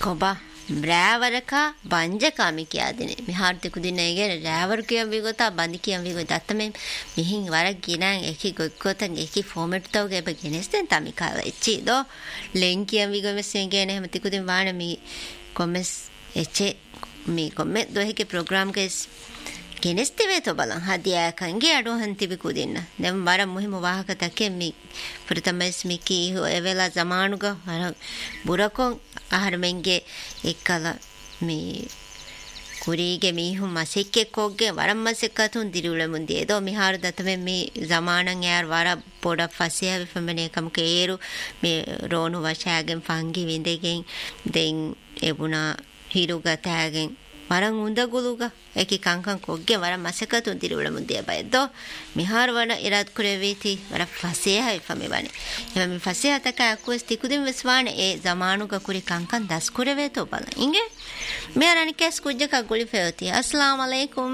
කොබා බ්‍රෑවරක බංජකාමි කියාදිනේ මිහාර්ති කුදිනේගේ රෑවර කියම් විගොතා බඳි කියම් විගොත අත්තමෙ මිහින් වරක් ගිනන් එකි ගොක්කොතන් එකි ෆෝමැට් තවගේ බගෙනස්තෙන් තමි කාල එච්චි දෝ ලෙන් කියම් විගොමෙස්ෙන් ගේනේ හැමති කුදින් වාන මි කොමස් එච්චේ මි කොමෙ දොහෙකේ ප්‍රෝග්‍රෑම් කේස් ගෙනස්ති වේතෝ බලන් හදියාකන්ගේ අඩෝ හන්තිබි කුදින්න දැන් වර මුහිම වාහකතකේ මි ප්‍රථමස් මිකි එවෙලා zamanuga වර බුරකොන් ආහාරෙන්ගේ එක්කල මේ කුරීගේ මිහු මසෙක්කේ කොග්ගේ වරම් මසෙක්කතුන් දිරුල මුන්දී එදෝ මිහාර දතමෙ මේ zamanan යාර වර පොඩ ෆසියා විෆමනේ කම්කේරු මේ රෝණු වශාගෙන් ෆංගි විඳගෙන් දෙන් එබුණා හිරුගතෑගෙන් වරන් උඳගුලුග ඒකි කංකන් කොග්ගේ වර මසකතුන් දිරුල මුන්දී බයදෝ මිහාර වන ඉරත් කුරේවිති වර ෆසියා විෆමෙවනි එම මේ ෆසියා තක අකුස් තිකුදින් විස්වාන ඒ zamanuga කුරි කංකන් දස් කුරේවේතෝ බල ඉංගේ මෙරණි කැස් කුජ්ජක ගුලි ෆෙවති අස්ලාම් අලයිකුම්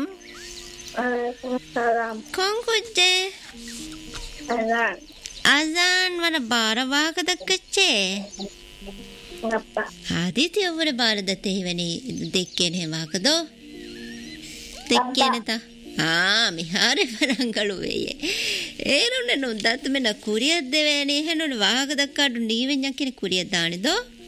සලාම් කොන් කුජ්ජේ අසාන් වර බාරවාක දක්කච්චේ අප්පා ආදිති ඔවර බාරදතේ වෙනි දෙක්කෙන හේවාකදෝ දෙක්කෙනත මිහාරේ වරංගලු වෙයේ ඒරුනේ නොදත් මෙන්න කුරියද දෙවේනේ හෙනුනේ වාහක දක්කාඩු නීවෙන් යකිනේ කුරියද දානිදෝ